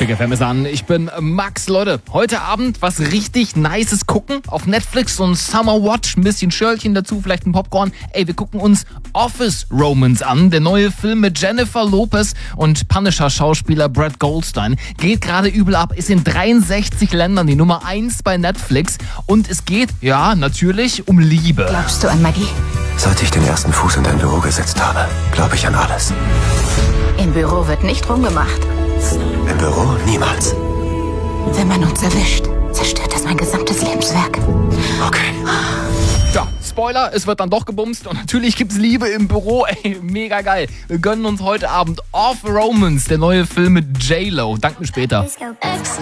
Kick FM ist an. Ich bin Max. Leute, heute Abend was richtig Nices gucken. Auf Netflix so ein Summer Watch, ein bisschen Schörlchen dazu, vielleicht ein Popcorn. Ey, wir gucken uns Office Romance an. Der neue Film mit Jennifer Lopez und Punisher-Schauspieler Brad Goldstein. Geht gerade übel ab, ist in 63 Ländern die Nummer 1 bei Netflix. Und es geht, ja, natürlich um Liebe. Glaubst du an Magie? Seit ich den ersten Fuß in dein Büro gesetzt habe, glaube ich an alles. Im Büro wird nicht rumgemacht. Im Büro niemals. Wenn man uns erwischt, zerstört das mein gesamtes Lebenswerk. Okay. Ja, Spoiler, es wird dann doch gebumst und natürlich gibt's Liebe im Büro. Ey, mega geil. Wir gönnen uns heute Abend Off Romance, der neue Film mit J-Lo. Danke, später.